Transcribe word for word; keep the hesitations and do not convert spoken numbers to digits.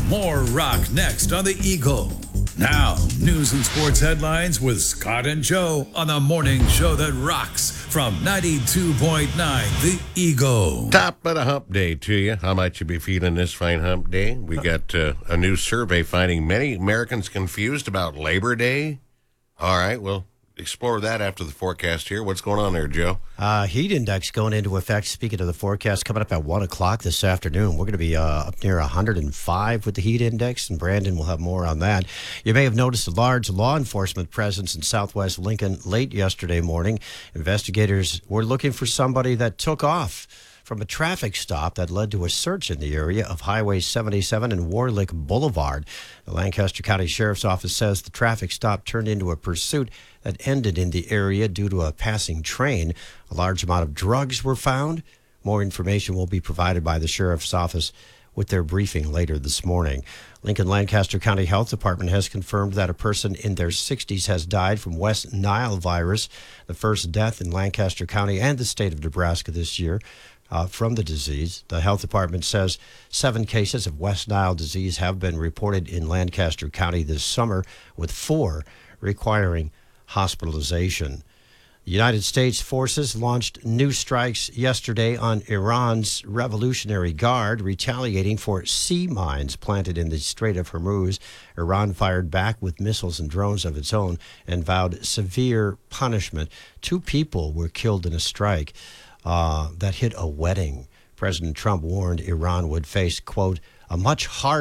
More rock next on the Eagle. Now, news and sports headlines with Scott and Joe on the morning show that rocks from ninety-two point nine The Eagle. Top of the hump day to you. How might you be feeling this fine hump day? We got uh, a new survey finding many Americans confused about Labor Day. All right, we'll explore that after the forecast here. What's going on there, Joe? Uh, heat index going into effect. Speaking of the forecast, coming up at one o'clock this afternoon. We're going to be uh, up near one hundred five with the heat index, and Brandon will have more on that. You may have noticed a large law enforcement presence in southwest Lincoln late yesterday morning. Investigators were looking for somebody that took off from a traffic stop that led to a search in the area of Highway seventy-seven and Warlick Boulevard. The Lancaster County Sheriff's Office says the traffic stop turned into a pursuit that ended in the area due to a passing train. A large amount of drugs were found. More information will be provided by the Sheriff's Office with their briefing later this morning. Lincoln Lancaster County Health Department has confirmed that a person in their sixties has died from West Nile virus, the first death in Lancaster County and the state of Nebraska this year. Uh, from the disease. The health department says seven cases of West Nile disease have been reported in Lancaster County this summer, with four requiring hospitalization. The United States forces launched new strikes yesterday on Iran's Revolutionary Guard, retaliating for sea mines planted in the Strait of Hormuz. Iran fired back with missiles and drones of its own and vowed severe punishment. Two people were killed in a strike Uh, that hit a wedding. President Trump warned Iran would face, quote, a much harder